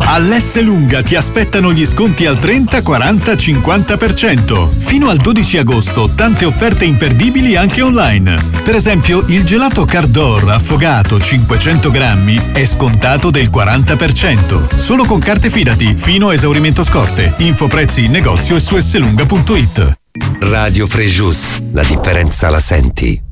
All'Esselunga ti aspettano gli sconti al 30, 40, 50%. Fino al 12 agosto tante offerte imperdibili anche online. Per esempio il gelato Cardor affogato 500 grammi è scontato del 40%. Solo con carte Fidati fino a esaurimento scorte. Info prezzi in negozio e su esselunga.it. Radio Frejus, la differenza la senti.